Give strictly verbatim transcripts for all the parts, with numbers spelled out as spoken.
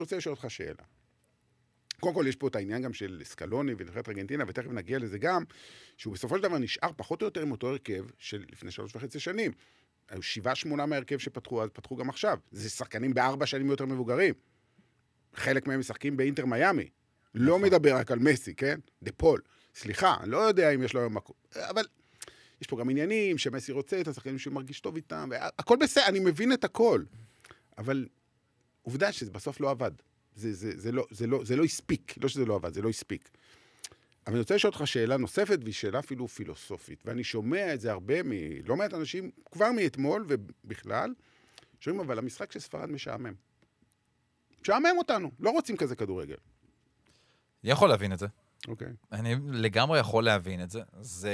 רוצה לשאול אותך שאלה. קודם כל, יש פה את העניין גם של סקלוני ונבחרת ארגנטינה, ותכף נגיע לזה גם, שהוא בסופו של דבר נשאר פחות או יותר עם אותו הרכב של לפני שלוש וחצי שנים. היו שבעה שמונה מהרכב שפתחו, אז פתחו גם עכשיו. זה שחקנים בארבע שנים יותר מבוגרים. חלק מהם משחקים באינטר מיאמי. לא מדבר רק על מסי, כן? דה פול. סליחה, אני לא יודע אם יש לו היום מקום. אבל יש פה גם עניינים שמסי רוצה את השחקנים שהוא מרגיש טוב איתם, והכל בסדר, אני מבין את הכל. אבל עובדה שזה בסוף לא עבד. זה, זה, זה לא, זה לא, זה לא הספיק. לא שזה לא עבד, זה לא הספיק. אבל אני רוצה לשאול אותך שאלה נוספת, והיא שאלה אפילו פילוסופית. ואני שומע את זה הרבה מ... לא מעט אנשים, כבר מאתמול ובכלל, שומעים, אבל המשחק של ספרד משעמם. משעמם אותנו. לא רוצים כזה כדורגל. אני יכול להבין את זה. אוקיי. אני לגמרי יכול להבין את זה. זה,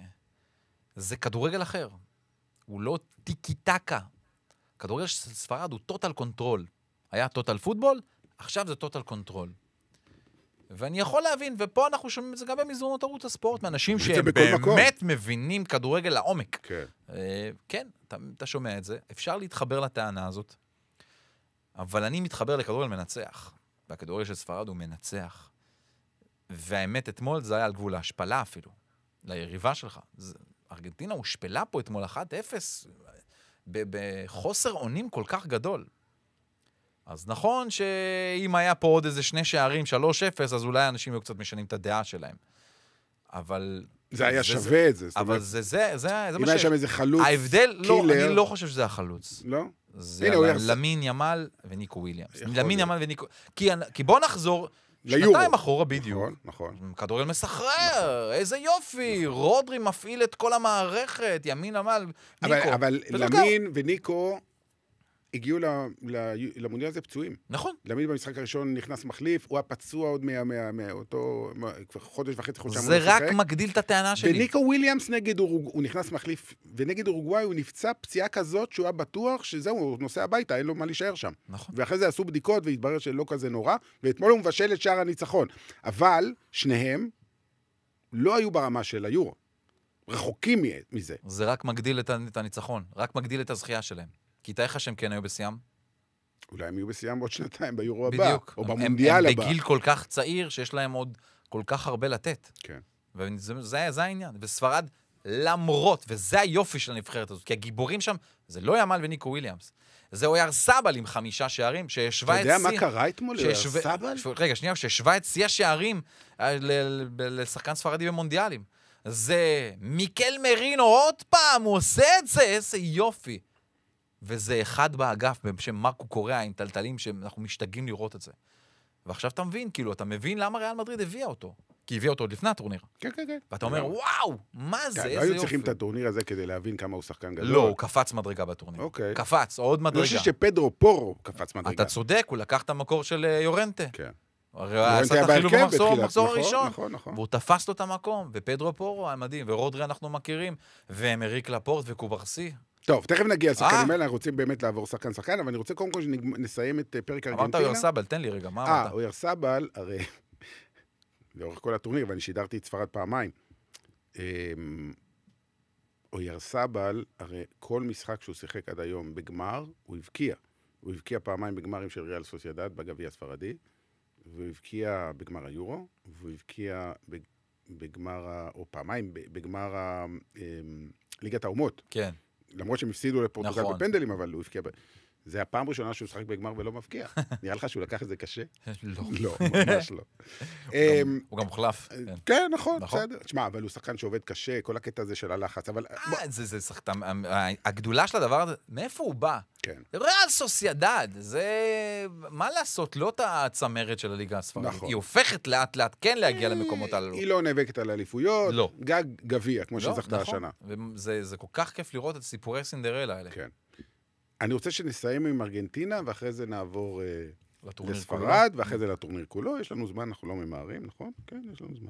זה כדורגל אחר. הוא לא טיקי-טקה. כדורגל של ספרד הוא טוטל קונטרול. היה טוטל פוטבול, עכשיו זה טוטל קונטרול. ואני יכול להבין, ופה אנחנו שומעים את זה גם במזרונות ערוץ הספורט, מאנשים שהם באמת מבינים כדורגל לעומק. כן. כן, אתה, אתה שומע את זה. אפשר להתחבר לטענה הזאת, אבל אני מתחבר לכדורגל מנצח. והכדורגל של ספרד הוא מנצח. והאמת, אתמול זה היה על גבול ההשפלה אפילו, ליריבה שלך. זה, ארגנטינה הושפלה פה אתמול אחת אפס, בחוסר עונים כל כך גדול. אז נכון שאם היה פה עוד איזה שני שערים, שלוש אפס, אז אולי אנשים היו קצת משנים את הדעה שלהם. אבל... זה היה שווה את זה. אבל זה, זה, זה, זה אם היה שם איזה חלוץ, ההבדל, לא, אני לא חושב שזה החלוץ. לא? זה למין ימל וניקו וויליאמס. למין ימל וניקו... כי בוא נחזור... שנתיים אחורה בדיוק. נכון, נכון. כדורגל מסחרר, איזה יופי, רודרי מפעיל את כל המערכת, ימין עמל, ניקו. אבל למין וניקו הגיעו למונדיאל הזה פצועים. נכון. למין במשחק הראשון נכנס מחליף, הוא הפצוע עוד מאותו חודש וחצי חודשיים. זה רק מגדיל את הטענה שלי. וניקו וויליאמס נגד אורוגוואי, הוא נכנס מחליף, ונגד אורוגוואי הוא נפצע פציעה כזאת שהוא היה בטוח שזהו, הוא נוסע הביתה, אין לו מה להישאר שם. נכון. ואחרי זה עשו בדיקות והתברר שלא כזה נורא, ואתמול הוא מבשל את שער הניצחון. אבל שניהם לא היו ברמה של היורו. רחוקים מזה. זה רק מגדיל את הניצחון, רק מגדיל את הזכייה שלהם. כי תאיך שהם כן היו בסיום? אולי הם יהיו בסיום בעוד שנתיים ביורו הבא. בדיוק. או במונדיאל הבא. הם בגיל כל כך צעיר שיש להם עוד כל כך הרבה לתת. כן. וזה זה העניין. וספרד, למרות, וזה היופי של הנבחרת הזאת, כי הגיבורים שם, זה לא ימל וניקו וויליאמס. זה אויר סבל עם חמישה שערים, שישבה את אתה יודע מה קרה אתמול לאויר סבל? רגע, שנייה, שישבה את שיא השערים לשחקן ספרדי במונדיאלים. זה מיקל מרינו, עוד פעם, הוא עושה את זה, איזה יופי. וזה אחד באגף, בשם מרקו קוריאה, עם טלטלים שאנחנו משתגעים לראות את זה. ועכשיו אתה מבין, כאילו, אתה מבין למה ריאל מדריד הביאה אותו. כי הביאה אותו עוד לפני הטורניר. כן, כן, כן. ואתה אומר, וואו, מה זה, איזה יופי. היו צריכים את הטורניר הזה כדי להבין כמה הוא שחקן גדול. לא, הוא קפץ מדרגה בטורניר. אוקיי. קפץ, עוד מדרגה. אני חושב שפדרו פורו קפץ מדרגה. אתה צודק, הוא לקח את המקור של יורנטה. כן. הרי הוא עשה את החילוב במחזור הראשון. נכון, נכון. והוא תפס לו את המקום, ופדרו פורו היה מדהים, ורודרי אנחנו מכירים, ואמריק לפורט וקוברסי. טוב, תכף נגיע לשחקנים האלה, אנחנו רוצים באמת לעבור שחקן שחקן, אבל אני רוצה קודם כל שנסיים את פרק ארגנטינה. אמרת אויר סבל, תן לי רגע, מה אמרת? אה, אויר סבל, הרי, לאורך כל הטורניר, ואני שידרתי את ספרד פעמיים. אויר סבל, הרי כל משחק שהוא שיחק עד היום בגמר, הוא הבקיע. הוא הבקיע פעמיים בגמרים של ריאל סוסיידד, בגביע הספרדי, והוא הבקיע בגמר היורו, והוא הבקיע בגמר, או פעמיים, בגמר ליגת האומות. כן. למרות שהם הפסידו לפורטוגל בפנדלים, אבל הוא הבקיע... זה הפעם ראשונה שהוא שחק בגמר ולא מבקיע. נראה לך שהוא לקח את זה קשה? לא. לא, ממש לא. הוא גם מוחלף. כן, נכון, בסדר. תשמע, אבל הוא שחקן שעובד קשה, כל הקטע הזה של הלחץ, אבל... זה שחקן... הגדולה של הדבר הזה, מאיפה הוא בא? כן. ריאל סוסיידד, זה... מה לעשות? לא את הצמרת של הליגה הספרדית. היא הופכת לאט לאט כן להגיע למקומות הללו. היא לא נאבקת על האליפויות. לא. גג גביע, כמו שזכתה השנה. וזה כל כך כיף לראות את סיפורי סינדרלה האלה. כן. אני רוצה שנסיים עם ארגנטינה, ואחרי זה נעבור לטורניר לספרד, כולו. ואחרי זה לטורניר כולו. יש לנו זמן, אנחנו לא ממהרים, נכון? כן, יש לנו זמן.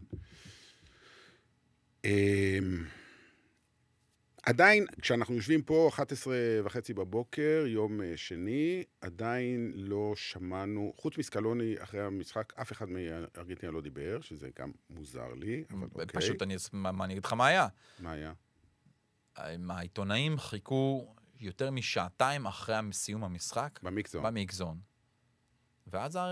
עדיין, כשאנחנו יושבים פה, אחת עשרה וחצי בבוקר, יום שני, עדיין לא שמענו, חוץ מסקלוני אחרי המשחק, אף אחד מארגנטינה לא דיבר, שזה גם מוזר לי, אבל אוקיי. פשוט, אני, מה, אני אגיד לך מה היה? מה היה? העיתונאים חיכו יותר משעתיים אחרי סיום המשחק. במיקזון. במיקזון. ואז